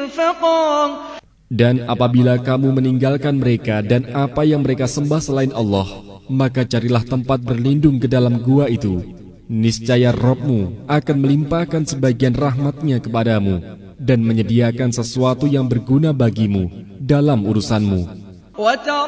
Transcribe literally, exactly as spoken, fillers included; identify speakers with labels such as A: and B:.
A: مرفقا.
B: Dan apabila kamu meninggalkan mereka dan apa yang mereka sembah selain Allah, maka carilah tempat berlindung ke dalam gua itu. Niscaya Rabb-Mu akan melimpahkan sebagian rahmat-Nya kepadamu dan menyediakan sesuatu yang berguna bagimu dalam urusanmu.